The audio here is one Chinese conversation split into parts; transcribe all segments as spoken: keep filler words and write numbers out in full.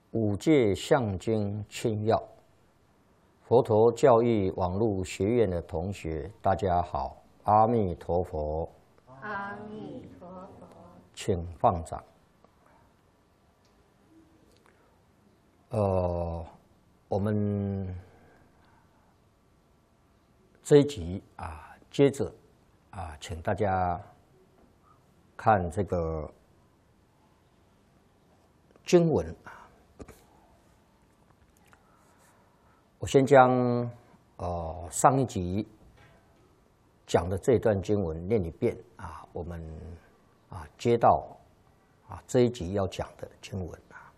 五戒相经清要，佛陀教育网络学院的同学，大家好，阿弥陀佛。 阿弥陀佛， 请放掌。呃，我们这一集啊，接着啊，请大家看这个经文啊。我先将呃上一集讲的这段经文念一遍啊，我们啊接到啊这一集要讲的经文啊。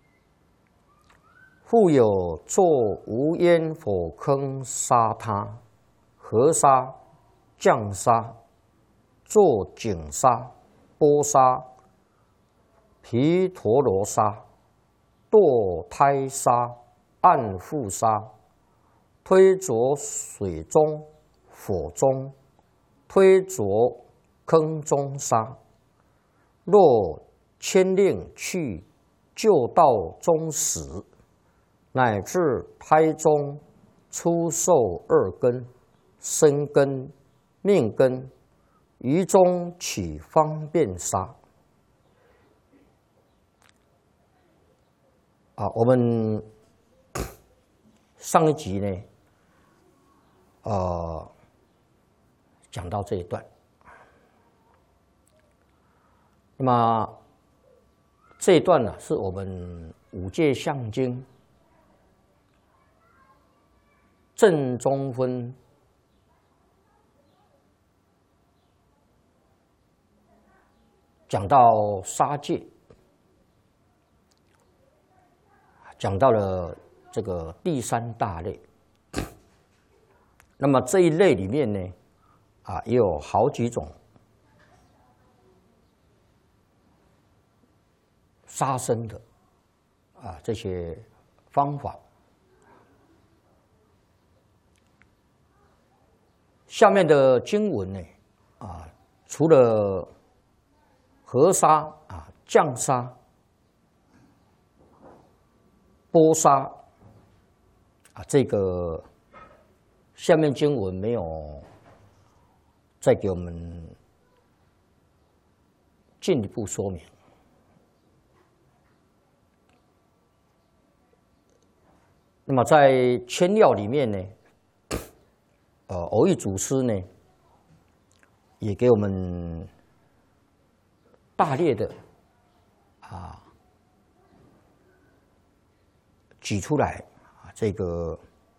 复有作无烟火坑沙他，河沙、降沙、作井沙、波沙、毗陀罗沙、堕胎沙、暗覆沙，推着水中、火中，推着坑中沙。若牵令去救道中死，乃至胎中出受二根、身根、命根，于中起方便沙。啊，我们上一集呢，呃，讲到这一段。那么这一段呢，是我们五戒相经正中分讲到杀戒，讲到了这个第三大类。那么这一类里面呢，啊，也有好几种杀生的啊这些方法。下面的经文呢，啊，除了河沙啊、降沙、波沙啊，这个下面经文没有再给我们进一步说明。那么在签要里面呢，呃，偶益祖师呢，也给我们大略的啊举出来啊，这个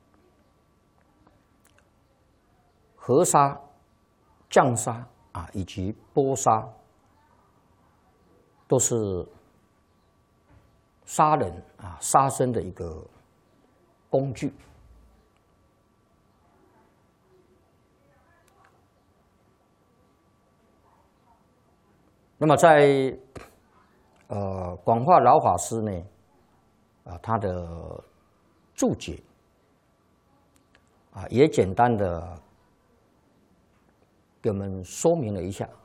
河沙、降沙啊，以及波沙，都是杀人啊、杀生的一个工具。那么在呃广化老法师呢，啊他的注解啊也简单的给我们说明了一下